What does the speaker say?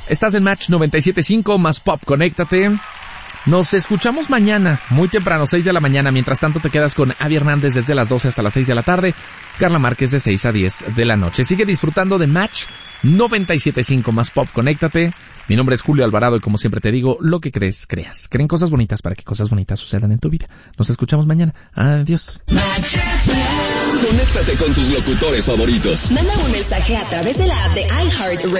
Estás en Match 97.5, más pop, conéctate. Nos escuchamos mañana, muy temprano, 6 de la mañana. Mientras tanto te quedas con Abby Hernández desde las 12 hasta las 6 de la tarde. Carla Márquez de 6 a 10 de la noche. Sigue disfrutando de Match 97.5, más pop, conéctate. Mi nombre es Julio Alvarado y como siempre te digo, lo que crees, creas. Creen cosas bonitas para que cosas bonitas sucedan en tu vida. Nos escuchamos mañana. Adiós. Conéctate con tus locutores favoritos. Manda un mensaje a través de la app de iHeartRadio.